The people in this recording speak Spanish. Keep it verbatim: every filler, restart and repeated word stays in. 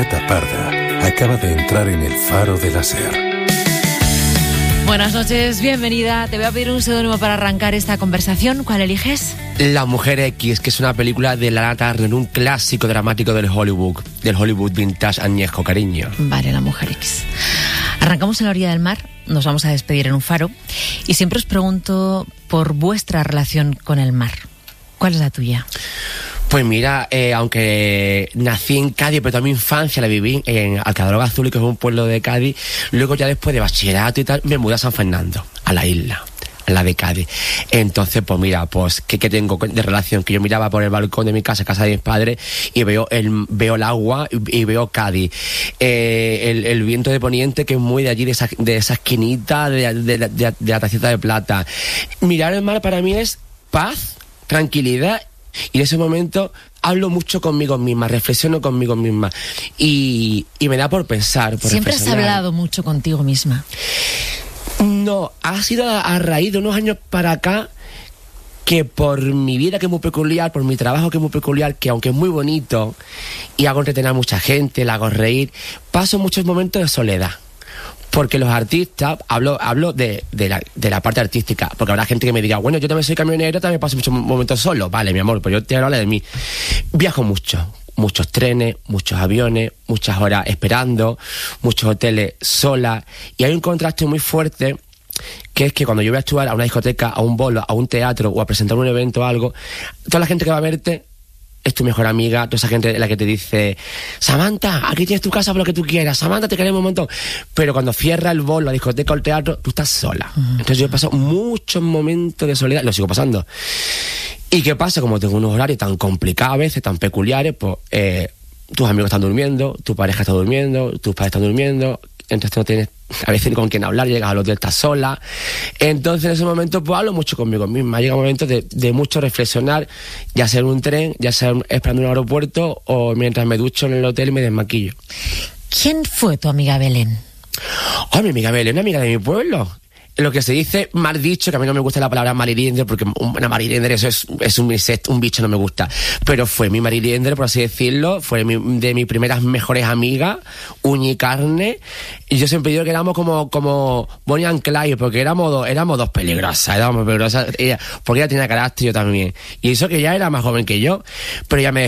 Gata parda acaba de entrar en el faro de la SER. Buenas noches, bienvenida. Te voy a pedir un seudónimo para arrancar esta conversación. ¿Cuál eliges? La Mujer X, que es una película de Lana Turner, un clásico dramático del Hollywood, del Hollywood vintage añejo, cariño. Vale, La Mujer X. Arrancamos en la orilla del mar, nos vamos a despedir en un faro y siempre os pregunto por vuestra relación con el mar. ¿Cuál es la tuya? Pues mira, eh, aunque nací en Cádiz, pero toda mi infancia la viví en Alcadroga Azul, que es un pueblo de Cádiz. Luego ya después de bachillerato y tal, me mudé a San Fernando, a la isla, a la de Cádiz. Entonces, pues mira, pues ¿qué, qué tengo de relación? Que yo miraba por el balcón de mi casa, casa de mis padres, y veo el, veo el agua y, y veo Cádiz. Eh, el, el viento de poniente, que es muy de allí, de esa, de esa esquinita, de, de, de, de, de la tacita de plata. Mirar el mar para mí es paz, tranquilidad. Y en ese momento hablo mucho conmigo misma, reflexiono conmigo misma. Y, y me da por pensar, por Siempre has hablado mucho contigo misma. No, ha sido a, a raíz de unos años para acá que por mi vida, que es muy peculiar, por mi trabajo, que es muy peculiar, que aunque es muy bonito y hago entretener a mucha gente, la hago reír, paso muchos momentos de soledad. Porque los artistas, hablo hablo de, de, la, de la parte artística, porque habrá gente que me diga, bueno, yo también soy camionero, también paso muchos momentos solo. Vale, mi amor, pues yo te hablo de mí. Viajo mucho, muchos trenes, muchos aviones, muchas horas esperando, muchos hoteles sola, y hay un contraste muy fuerte, que es que cuando yo voy a actuar a una discoteca, a un bolo, a un teatro, o a presentar un evento o algo, toda la gente que va a verte es tu mejor amiga, toda esa gente la que te dice, Samantha, aquí tienes tu casa por lo que tú quieras, Samantha, te queremos un montón. Pero cuando cierra el bolo, la discoteca o el teatro, tú estás sola. Uh-huh. Entonces yo he pasado muchos momentos de soledad, lo sigo pasando. ¿Y qué pasa? Como tengo unos horarios tan complicados a veces, tan peculiares, pues eh, tus amigos están durmiendo, tu pareja está durmiendo, tus padres están durmiendo, entonces no tienes a veces ni con quién hablar, llegas al hotel, estás sola. Entonces en ese momento pues hablo mucho conmigo misma. Llega un momento de, de mucho reflexionar, ya sea en un tren, ya sea esperando en un aeropuerto o mientras me ducho en el hotel y me desmaquillo. ¿Quién fue tu amiga Belén? Oh, mi amiga Belén, una amiga de mi pueblo. Lo que se dice mal dicho, que a mí no me gusta la palabra mariliendre, porque una mariliendre eso es, es un insecto, un bicho, no me gusta. Pero fue mi mariliendre, por así decirlo, fue mi, de mis primeras mejores amigas, uña y carne. Y yo siempre digo que éramos como, como Bonnie and Clyde, porque éramos dos, éramos dos peligrosas, éramos peligrosas, ella, porque ella tenía carácter, yo también. Y eso que ella era más joven que yo, pero ella me